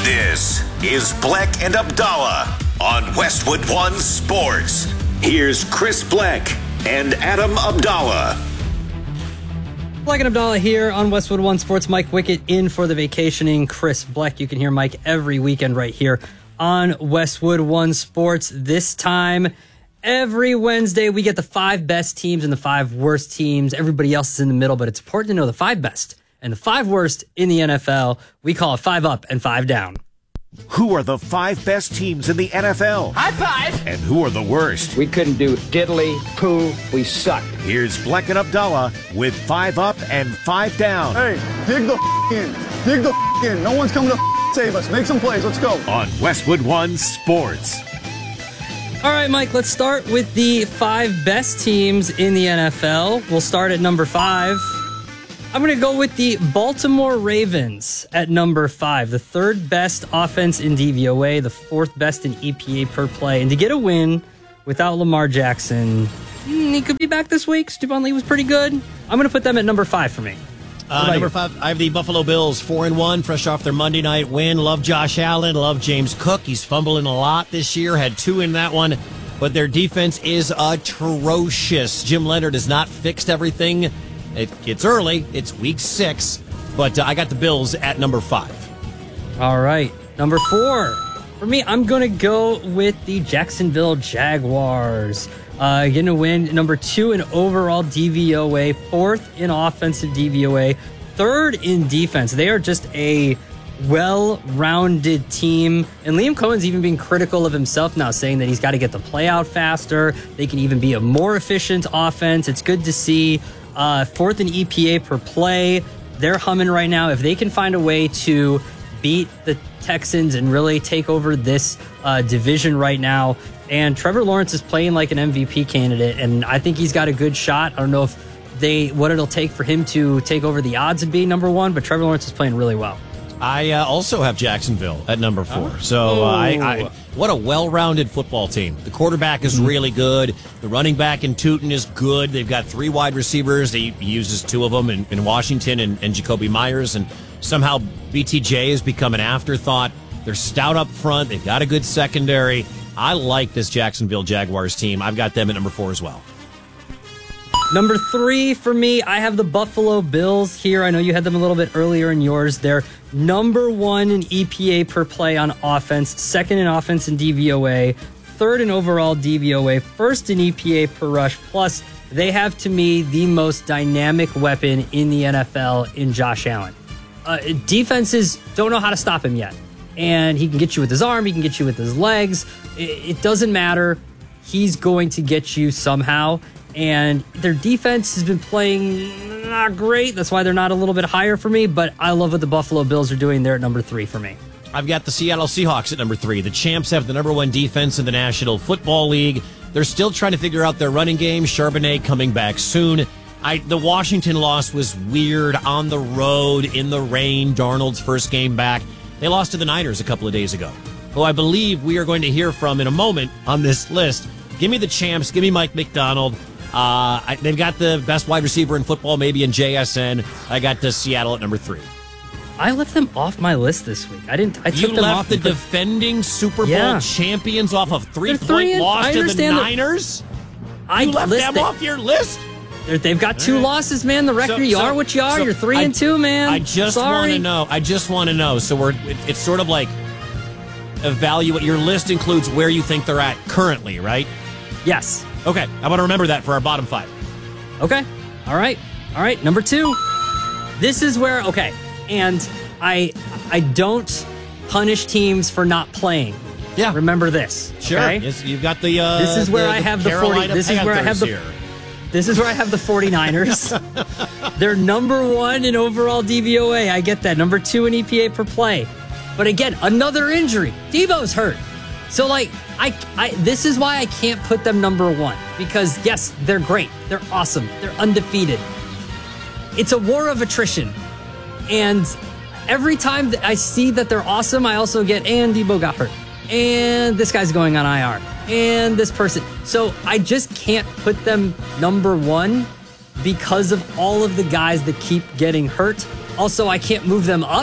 This is Bleck and Abdallah on Westwood One Sports. Here's Chris Bleck and Adam Abdallah. Bleck and Abdallah here on Westwood One Sports. Mike Wickett in for the vacationing Chris Bleck. You can hear Mike every weekend right here on Westwood One Sports. This time, every Wednesday, we get the 5 best teams and the 5 worst teams. Everybody else is in the middle, but it's important to know the 5 best and the 5 worst in the NFL. We call it 5 up and 5 down. Who are the 5 best teams in the NFL? High five! And who are the worst? We couldn't do diddly, poo, we suck. Here's Bleck and Abdallah with 5 up and 5 down. Hey, dig the in. Dig the in. No one's coming to save us. Make some plays. Let's go. On Westwood One Sports. All right, Mike, let's start with the 5 best teams in the NFL. We'll start at number 5. I'm going to go with the Baltimore Ravens at number 5, the 3rd best offense in DVOA, the 4th best in EPA per play. And to get a win without Lamar Jackson, he could be back this week. Stephon Lee was pretty good. I'm going to put them at number 5 for me. Number 5, I have the Buffalo Bills, 4-1, fresh off their Monday night win. Love Josh Allen, love James Cook. He's fumbling a lot this year, had 2 in that one. But their defense is atrocious. Jim Leonard has not fixed everything. It's early. It's week 6. But I got the Bills at number 5. All right. Number 4. For me, I'm going to go with the Jacksonville Jaguars. Getting a win. Number 2 in overall DVOA. 4th in offensive DVOA. 3rd in defense. They are just a well-rounded team. And Liam Cohen's even being critical of himself now, saying that he's got to get the play out faster. They can even be a more efficient offense. It's good to see. 4th in EPA per play. They're humming right now. If they can find a way to beat the Texans and really take over this division right now, and Trevor Lawrence is playing like an MVP candidate, and I think he's got a good shot. I don't know what it'll take for him to take over the odds of being number 1, but Trevor Lawrence is playing really well. I also have Jacksonville at number 4. So what a well-rounded football team. The quarterback is really good. The running back in Tootin is good. They've got 3 wide receivers. He uses 2 of them in Washington and Jacoby Myers. And somehow BTJ has become an afterthought. They're stout up front. They've got a good secondary. I like this Jacksonville Jaguars team. I've got them at number 4 as well. Number 3 for me, I have the Buffalo Bills here. I know you had them a little bit earlier in yours. They're number 1 in EPA per play on offense, 2nd in offense in DVOA, 3rd in overall DVOA, 1st in EPA per rush. Plus, they have, to me, the most dynamic weapon in the NFL in Josh Allen. Defenses don't know how to stop him yet. And he can get you with his arm, he can get you with his legs. It doesn't matter. He's going to get you somehow. And their defense has been playing not great. That's why they're not a little bit higher for me. But I love what the Buffalo Bills are doing there at number 3 for me. I've got the Seattle Seahawks at number 3. The champs have the number 1 defense in the National Football League. They're still trying to figure out their running game. Charbonnet coming back soon. The Washington loss was weird on the road in the rain. Darnold's first game back. They lost to the Niners a couple of days ago, who I believe we are going to hear from in a moment on this list. Give me the champs. Give me Mike McDonald. They've got the best wide receiver in football, maybe in JSN. I got the Seattle at number 3. I left them off my list this week. I took them off. The defending Super Bowl champions off of 3-point loss to the Niners? You left them off your list? They've got 2 losses, man. The record, you are what you are. You're 3-2, man. I just want to know. So it's sort of like evaluate. Your list includes where you think they're at currently, right? Yes. Okay, I want to remember that for our bottom 5. Okay. All right. Number 2. This is where, and I don't punish teams for not playing. Yeah. Remember this. Sure. Okay? Yes, you've got the this is where I have the 40. This is where I have the here. This is where I have the 49ers. They're number 1 in overall DVOA. I get that. Number 2 in EPA per play. But again, another injury. Debo's hurt. So, this is why I can't put them number 1. Because, yes, they're great. They're awesome. They're undefeated. It's a war of attrition. And every time that I see that they're awesome, I also get, and Debo got hurt. And this guy's going on IR. And this person. So I just can't put them number 1 because of all of the guys that keep getting hurt. Also, I can't move them up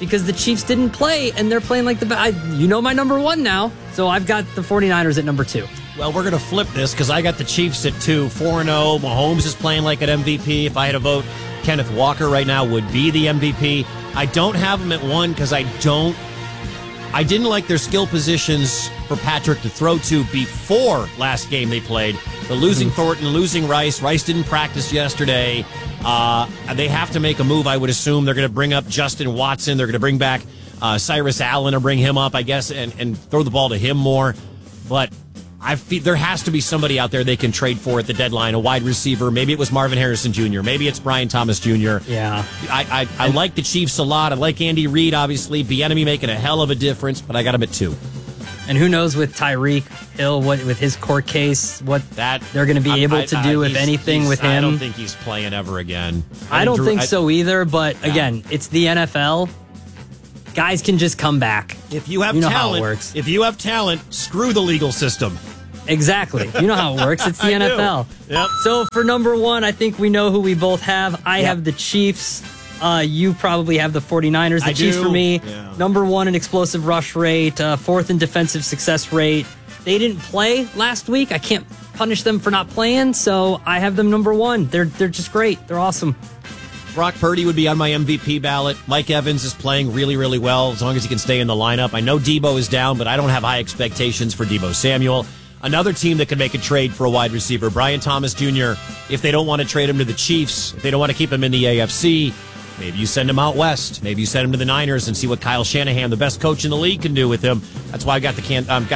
because the Chiefs didn't play and they're playing like you know my number one now. So I've got the 49ers at number 2. Well, we're going to flip this because I got the Chiefs at 2, 4-0. Mahomes is playing like an MVP. If I had a vote, Kenneth Walker right now would be the MVP. I don't have him at 1 because I didn't like their skill positions for Patrick to throw to before last game they played. They're losing Thornton, losing Rice. Rice didn't practice yesterday. They have to make a move, I would assume. They're going to bring up Justin Watson. They're going to bring back Cyrus Allen or bring him up, I guess, and throw the ball to him more. But there has to be somebody out there they can trade for at the deadline, a wide receiver. Maybe it was Marvin Harrison Jr. Maybe it's Brian Thomas Jr. Yeah. I like the Chiefs a lot. I like Andy Reid, obviously. Bieniemy making a hell of a difference, but I got him at 2. And who knows with Tyreek Hill, with his court case, what they're going to be able to do, if anything, with him. I don't think he's playing ever again. I don't think so either, but again, it's the NFL. Guys can just come back. If you have talent, how it works. If you have talent, screw the legal system. Exactly. You know how it works. It's the NFL. Yep. So for number 1, I think we know who we both have. I have the Chiefs. You probably have the 49ers. The Chiefs for me. Yeah. Number 1 in explosive rush rate, 4th in defensive success rate. They didn't play last week. I can't punish them for not playing, so I have them number 1. They're just great. They're awesome. Brock Purdy would be on my MVP ballot. Mike Evans is playing really, really well as long as he can stay in the lineup. I know Debo is down, but I don't have high expectations for Debo Samuel. Another team that could make a trade for a wide receiver, Brian Thomas Jr., if they don't want to trade him to the Chiefs, if they don't want to keep him in the AFC, maybe you send him out west. Maybe you send him to the Niners and see what Kyle Shanahan, the best coach in the league, can do with him. That's why I got the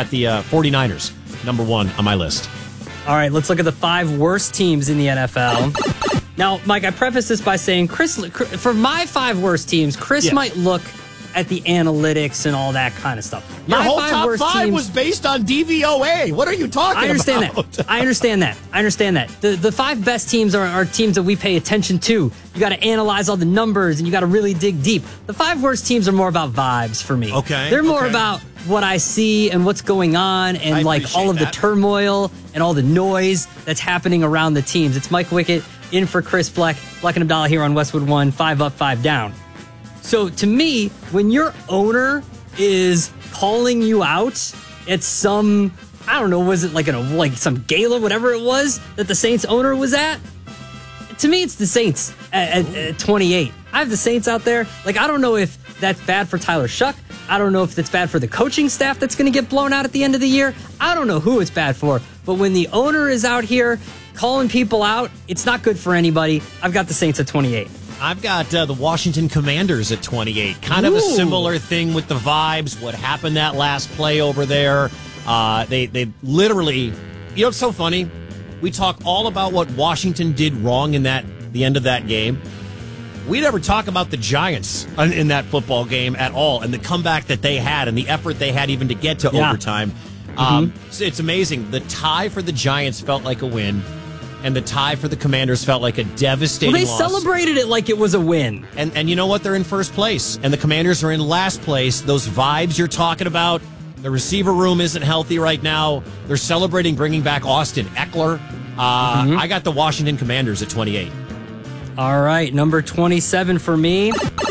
49ers, number 1 on my list. All right, let's look at the 5 worst teams in the NFL. Now, Mike, I preface this by saying, for my 5 worst teams, Chris might look at the analytics and all that kind of stuff. Your My whole 5 top worst 5 teams, was based on DVOA. What are you talking I understand about? that. I understand that. The 5 best teams are teams that we pay attention to. You got to analyze all the numbers and you got to really dig deep. The 5 worst teams are more about vibes for me. Okay. They're more about what I see and what's going on and like all of the turmoil and all the noise that's happening around the teams. It's Mike Wickett in for Chris Bleck and Abdallah here on Westwood One, 5 up, 5 down. So to me, when your owner is calling you out at some, I don't know, was it like some gala, whatever it was that the Saints owner was at? To me, it's the Saints at 28. I have the Saints out there. Like, I don't know if that's bad for Tyler Shuck. I don't know if that's bad for the coaching staff that's going to get blown out at the end of the year. I don't know who it's bad for. But when the owner is out here calling people out, it's not good for anybody. I've got the Saints at 28. I've got the Washington Commanders at 28. Kind of a similar thing with the vibes. What happened that last play over there? They literally, you know, it's so funny. We talk all about what Washington did wrong in the end of that game. We never talk about the Giants in that football game at all, and the comeback that they had, and the effort they had even to get to overtime. So it's amazing. The tie for the Giants felt like a win. And the tie for the Commanders felt like a devastating loss. Well, they celebrated it like it was a win. And you know what? They're in first place. And the Commanders are in last place. Those vibes you're talking about, the receiver room isn't healthy right now. They're celebrating bringing back Austin Eckler. I got the Washington Commanders at 28. All right, number 27 for me.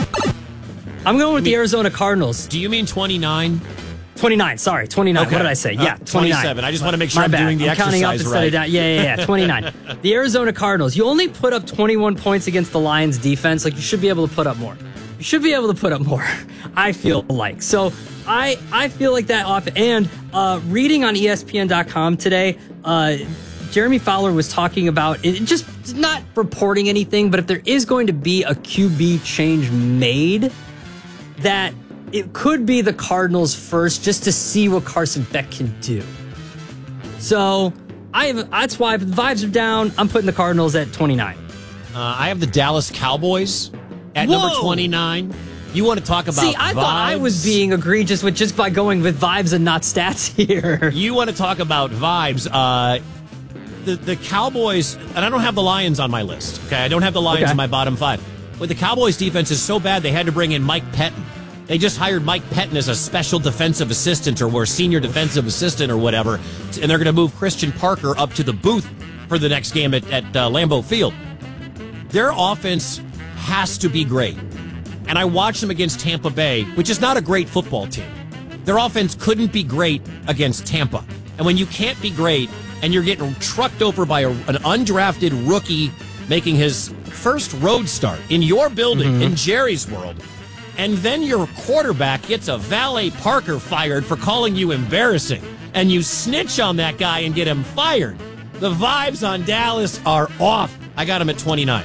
I'm going with the Arizona Cardinals. Do you mean 29? 29, sorry, 29. Okay. What did I say? Yeah, 29. 27. I just want to make sure I'm bad. doing the counting up exercise instead right. Of down. Yeah, 29. The Arizona Cardinals. You only put up 21 points against the Lions defense. Like, you should be able to put up more. You should be able to put up more, I feel like. So I feel like that off. And reading on ESPN.com today, Jeremy Fowler was talking about it, just not reporting anything, but if there is going to be a QB change made, that it could be the Cardinals first, just to see what Carson Beck can do. So that's why, if the vibes are down, I'm putting the Cardinals at 29. I have the Dallas Cowboys at number 29. You want to talk about See, I thought I was being egregious with just by going with vibes and not stats here. You want to talk about vibes. The Cowboys, and I don't have the Lions on my list. Okay, I don't have the Lions in my bottom 5. But the Cowboys defense is so bad they had to bring in Mike Pettin. They just hired Mike Pettin as a special defensive assistant or senior defensive assistant or whatever, and they're going to move Christian Parker up to the booth for the next game at Lambeau Field. Their offense has to be great. and I watched them against Tampa Bay, which is not a great football team. Their offense couldn't be great against Tampa. And when you can't be great and you're getting trucked over by an undrafted rookie making his first road start in your building, in Jerry's world, and then your quarterback gets a valet Parker fired for calling you embarrassing, and you snitch on that guy and get him fired, the vibes on Dallas are off. I got him at 29.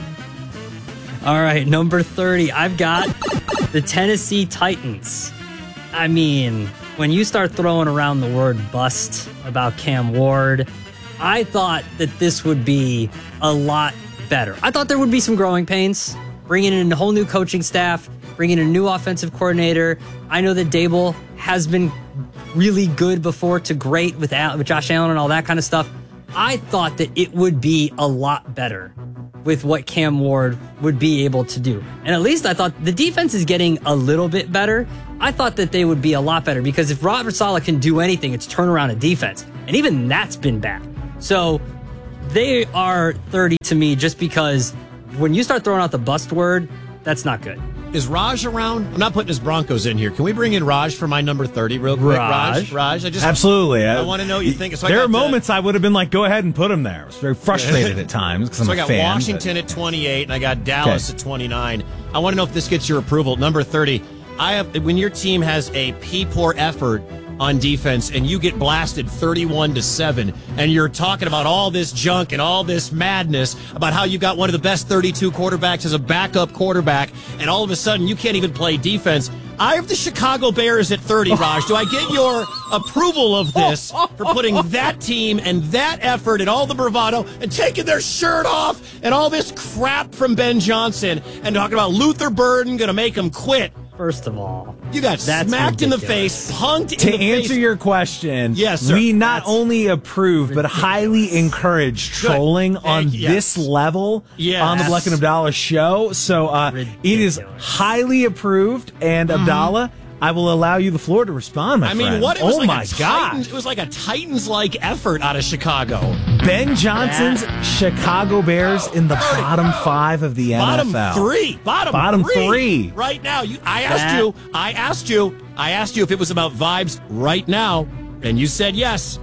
All right, number 30. I've got the Tennessee Titans. I mean, when you start throwing around the word bust about Cam Ward, I thought that this would be a lot better. I thought there would be some growing pains, bringing in a whole new coaching staff, bringing in a new offensive coordinator. I know that Dable has been really good before to great with Josh Allen and all that kind of stuff. I thought that it would be a lot better with what Cam Ward would be able to do. And at least I thought the defense is getting a little bit better. I thought that they would be a lot better because if Robert Saleh can do anything, it's turn around a defense. And even that's been bad. So they are 30 to me just because when you start throwing out the bust word, that's not good. Is Raj around? I'm not putting his Broncos in here. Can we bring in Raj for my number 30 real quick? Raj, Absolutely. I want to know what you think. So there are moments I would have been like, go ahead and put him there. I was very frustrated at times because I'm a fan. So I got Washington at 28 and I got Dallas at 29. I want to know if this gets your approval. Number 30, when your team has a P-poor effort on defense and you get blasted 31-7 and you're talking about all this junk and all this madness about how you got one of the best 32 quarterbacks as a backup quarterback and all of a sudden you can't even play defense. I have the Chicago Bears at 30, Raj. Do I get your approval of this for putting that team and that effort and all the bravado and taking their shirt off and all this crap from Ben Johnson and talking about Luther Burden going to make them quit? First of all, you got smacked ridiculous. In the face, punked in the face. To answer your question, yes, sir. We not only approve, but highly encourage trolling on this level on the Bleck and Abdallah show. So it is highly approved. And Abdallah, I will allow you the floor to respond, my friend. What? It was my God. It was like a Titans-like effort out of Chicago. Ben Johnson's Chicago Bears in the bottom 5 of the NFL. Bottom three. Right now. I asked you if it was about vibes right now, and you said yes.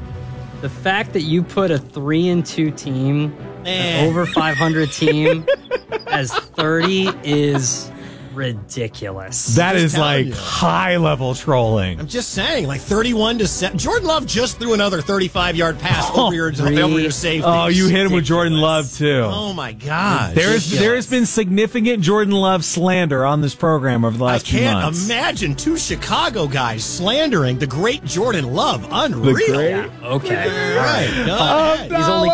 The fact that you put a 3-2 team, an over 500 team, as 30 is ridiculous. That is like high-level trolling. I'm just saying, like 31-7. Jordan Love just threw another 35-yard pass over your safety. Oh, you hit him with Jordan Love too. Oh my God! There has been significant Jordan Love slander on this program over the last few months. I can't imagine two Chicago guys slandering the great Jordan Love. Unreal. Yeah, okay. All right. He's only.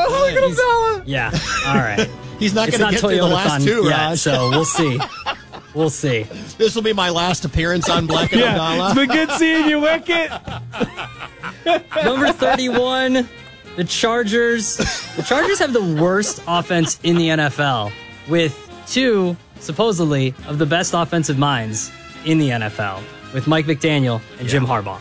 Yeah. All right. He's not going to get through the last two, Raj. So we'll see. We'll see. This will be my last appearance on Bleck and Abdallah. It's been good seeing you, Wicket. Number 31, the Chargers. The Chargers have the worst offense in the NFL with two, supposedly, of the best offensive minds in the NFL with Mike McDaniel and Jim Harbaugh.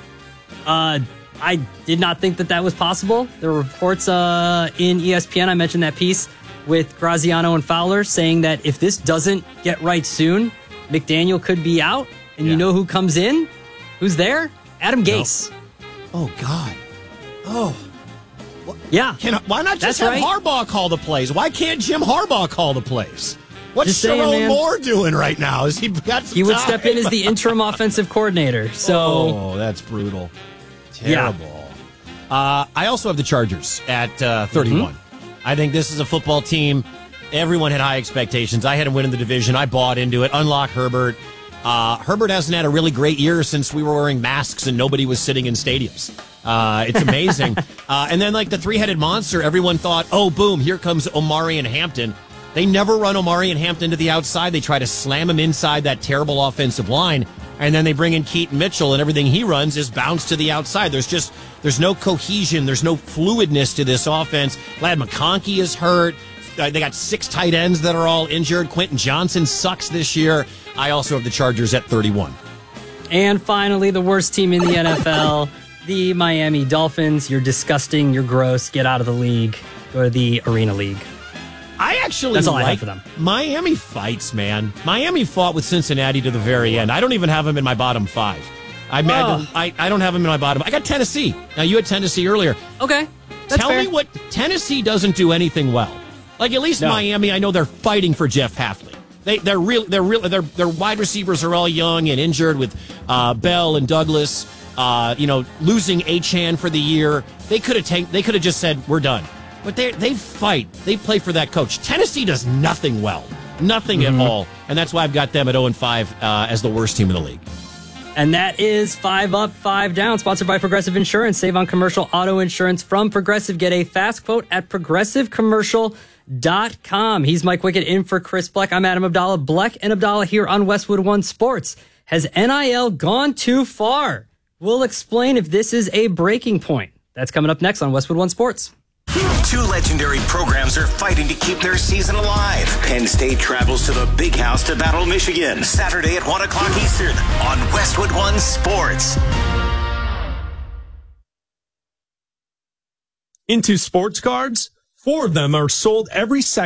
I did not think that was possible. There were reports in ESPN, I mentioned that piece, with Graziano and Fowler saying that if this doesn't get right soon, McDaniel could be out. And you know who comes in? Who's there? Adam Gase. No. Oh, God. Oh. Yeah. Why not just have Harbaugh call the plays? Why can't Jim Harbaugh call the plays? What's Sherrone Moore doing right now? Is he got some He would time? step in as the interim offensive coordinator. So that's brutal. Terrible. Yeah. I also have the Chargers at 31. I think this is a football team. Everyone had high expectations. I had him win in the division. I bought into it. Unlock Herbert. Herbert hasn't had a really great year since we were wearing masks and nobody was sitting in stadiums. It's amazing. And then, like the three-headed monster, everyone thought, oh, boom, here comes Omari and Hampton. They never run Omari and Hampton to the outside. They try to slam him inside that terrible offensive line. And then they bring in Keaton Mitchell, and everything he runs is bounced to the outside. There's no cohesion. There's no fluidness to this offense. Ladd McConkey is hurt. They got 6 tight ends that are all injured. Quentin Johnson sucks this year. I also have the Chargers at 31. And finally, the worst team in the NFL, the Miami Dolphins. You're disgusting. You're gross. Get out of the league. Go to the Arena League. I actually That's all I like have for them. Miami fights, man. Miami fought with Cincinnati to the very end. I don't even have them in my bottom 5. I don't have them in my bottom. I got Tennessee. Now, you had Tennessee earlier. Okay. Tell me what Tennessee doesn't do anything well. Like, at least Miami, I know they're fighting for Jeff Hafley. Their wide receivers are all young and injured with Bell and Douglas. Losing Achane for the year. They could have just said, we're done. But they fight. They play for that coach. Tennessee does nothing well. Nothing at all. And that's why I've got them at 0-5 as the worst team in the league. And that is 5 Up, 5 Down, sponsored by Progressive Insurance. Save on commercial auto insurance from Progressive. Get a fast quote at progressivecommercial.com. He's Mike Wickett in for Chris Bleck. I'm Adam Abdallah. Bleck and Abdallah here on Westwood One Sports. Has NIL gone too far? We'll explain if this is a breaking point. That's coming up next on Westwood One Sports. 2 legendary programs are fighting to keep their season alive. Penn State travels to the Big House to battle Michigan Saturday at 1 o'clock Eastern on Westwood One Sports. Into sports cards, 4 of them are sold every second.